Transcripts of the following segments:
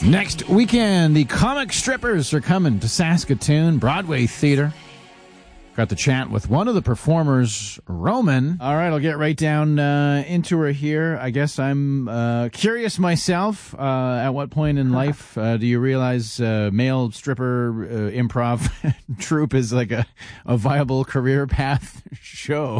Next weekend, the Comic Strippers are coming to Saskatoon Broadway Theater. Got to chat with one of the performers, Roman. All right, I'll get right down into her here. I guess I'm curious myself. At what point in life do you realize male stripper improv troupe is like a viable career path show?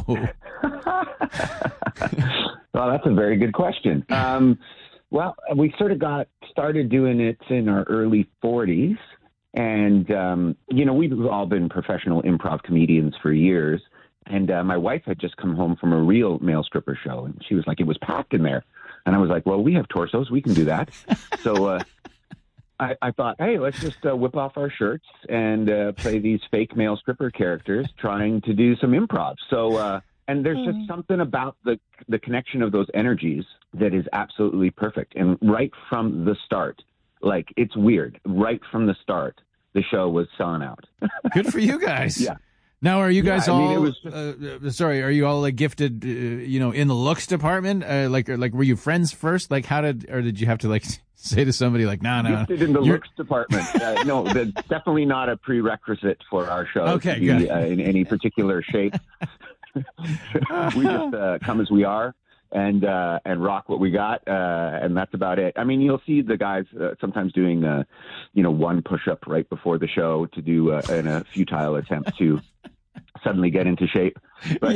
Well, that's a very good question. Well, we sort of got started doing it in our early 40s. And, we've all been professional improv comedians for years. And my wife had just come home from a real male stripper show. And she was like, it was packed in there. And I was like, well, we have torsos. We can do that. So I thought, hey, let's just whip off our shirts and play these fake male stripper characters trying to do some improv. So and there's just something about the connection of those energies that is absolutely perfect. And right from the start, like, it's weird. Right from the start, the show was selling out. Good for you guys. Yeah. Now, are you guys all? It was just, are you all like gifted? In the looks department? Like, were you friends first? Like, did you have to like say to somebody like, no, gifted in the looks department? No, that's definitely not a prerequisite for our show. Okay, to be, in any particular shape. We just come as we are. And rock what we got, and that's about it. I mean, you'll see the guys sometimes doing, one push-up right before the show to do in a futile attempt to suddenly get into shape. But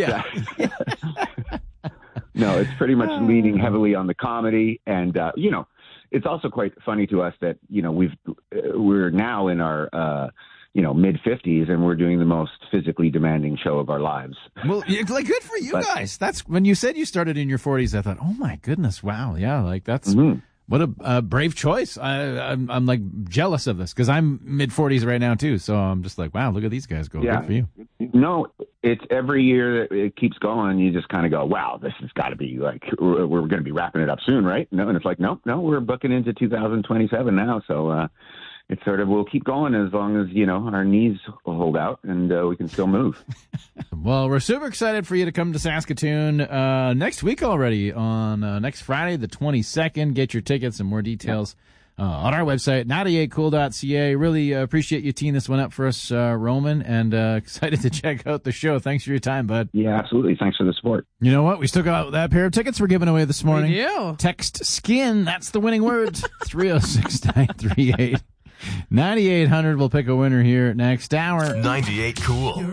no, it's pretty much leaning heavily on the comedy, and it's also quite funny to us that we're now in our mid-50s, and we're doing the most physically demanding show of our lives. Well, like, good for you guys. That's when you said you started in your 40s. I thought, oh my goodness, wow, yeah, like that's what a brave choice. I'm like jealous of this because I'm mid-40s right now too. So I'm just like, wow, look at these guys go. Yeah. Good for you. No, it's every year that it keeps going. You just kind of go, wow, this has got to be like we're going to be wrapping it up soon, right? No, and it's like, no, we're booking into 2027 now. So. It's sort of, we'll keep going as long as, our knees will hold out and we can still move. Well, we're super excited for you to come to Saskatoon next week already on next Friday, the 22nd. Get your tickets and more details on our website, 98cool.ca. Really appreciate you teeing this one up for us, Roman, and excited to check out the show. Thanks for your time, bud. Yeah, absolutely. Thanks for the support. You know what? We still got that pair of tickets we're giving away this morning. We do. Text SKIN. That's the winning word. 306-938. 9800. We'll pick a winner here next hour. 98 Cool.